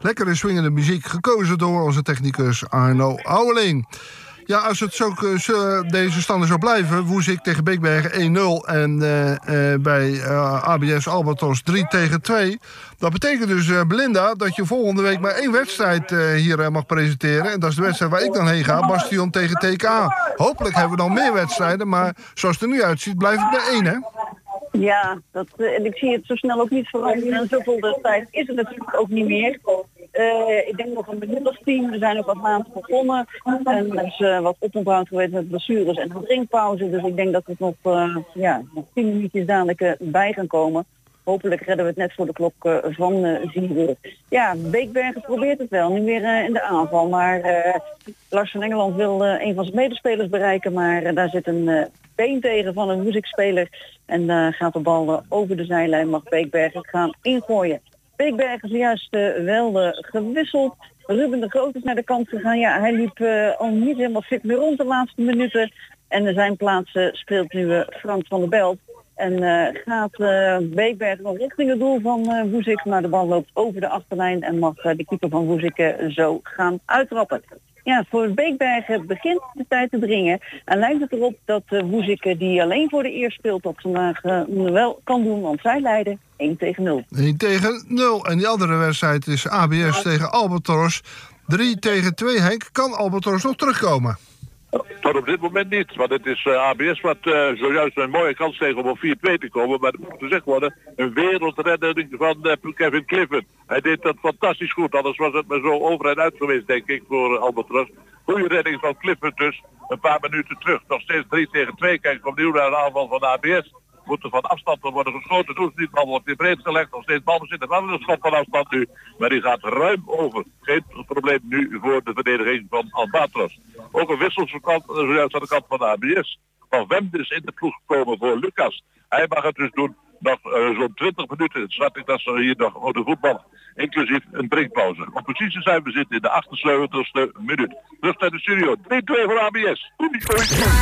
Lekkere swingende muziek, gekozen door onze technicus Arno Ouweling. Ja, als het zo, deze standen zo blijven, Woezik tegen Beekbergen 1-0 en bij ABS Albatros 3-2. Dat betekent dus, Belinda, dat je volgende week maar 1 wedstrijd hier mag presenteren. En dat is de wedstrijd waar ik dan heen ga, Bastion tegen TKA. Hopelijk hebben we dan meer wedstrijden, maar zoals het er nu uitziet, blijft het bij 1, hè? Ja, en ik zie het zo snel ook niet veranderen. En zoveel tijd is het natuurlijk ook niet meer. Ik denk nog een minuut of 10. We zijn ook wat maanden begonnen. En er is wat oponthoud geweest met blessures en een drinkpauze. Dus ik denk dat het nog 10 minuutjes dadelijk bij gaan komen. Hopelijk redden we het net voor de klok van 4 uur. Ja, Beekbergen probeert het wel. Nu weer in de aanval. Maar Lars van Engeland wil een van zijn medespelers bereiken. Maar daar zit een been tegen van een muziekspeler. En gaat de bal over de zijlijn. Mag Beekbergen gaan ingooien. Beekbergen zojuist wel gewisseld. Ruben de Groot is naar de kant gegaan. Ja, hij liep al niet helemaal fit meer rond de laatste minuten. En in zijn plaats speelt nu Frank van der Belt. En gaat Beekbergen nog richting het doel van Woezik. Maar de bal loopt over de achterlijn en mag de keeper van Woezik zo gaan uittrappen. Ja, voor Beekbergen begint de tijd te dringen. En lijkt het erop dat Woezik, die alleen voor de eer speelt, dat vandaag wel kan doen. Want zij leiden 1-0. 1-0. En die andere wedstrijd is ABS tegen Albatros. 3-2, Henk. Kan Albatros nog terugkomen? Tot op dit moment niet, want het is ABS wat zojuist een mooie kans tegen om op 4-2 te komen. Maar het moet gezegd worden, een wereldredding van Kevin Clifford. Hij deed dat fantastisch goed, anders was het maar zo over en uit geweest, denk ik, voor Albatros. Goede redding van Clifford dus, een paar minuten terug. Nog steeds 3-2, kijk opnieuw naar de aanval van ABS. Moet er van afstand worden geschoten, doet niet, bal wordt in breed gelegd, nog steeds balbezit en wel een schot van afstand nu. Maar die gaat ruim over. Geen probleem nu voor de verdediging van Albatros. Ook een wisselsverkant, zojuist aan de kant van de ABS. Van Wemde is in de ploeg gekomen voor Lucas. Hij mag het dus doen, nog zo'n 20 minuten. Het schat ik dat ze hier nog voor de voetbal, inclusief een drinkpauze. Op positie zijn we zitten in de 78e minuut. Terug naar de studio, 3-2 voor ABS. Doei.